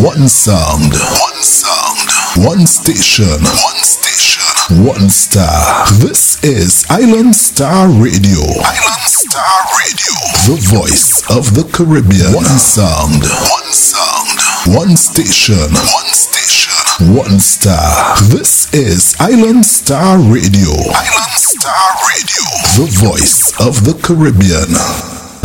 One sound. One sound. One station. One station. One star. This is Island Star Radio. Island Star Radio. The voice of the Caribbean. One sound. One sound. One station. One station. One star. This is Island Star Radio. Island Star Radio. The voice of the Caribbean.